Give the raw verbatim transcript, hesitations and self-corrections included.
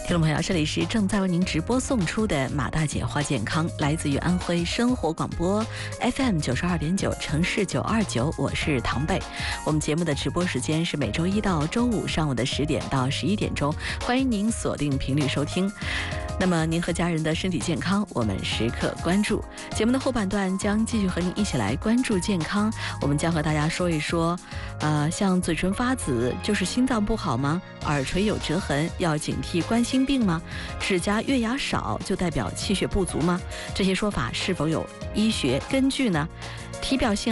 听众朋友，这里是正在为您直播送出的马大姐话健康，来自于安徽生活广播 F M 九十二点九城市九二九，我是唐贝。我们节目的直播时间是每周一到周五上午的十点到十一点钟，欢迎您锁定频率收听。那么您和家人的身体健康，我们时刻关注。节目的后半段将继续和您一起来关注健康，我们将和大家说一说，呃，像嘴唇发紫就是心脏不好吗？耳垂有折痕要警惕冠心病吗？指甲月牙少就代表气血不足吗？这些说法是否有医学根据呢？体表性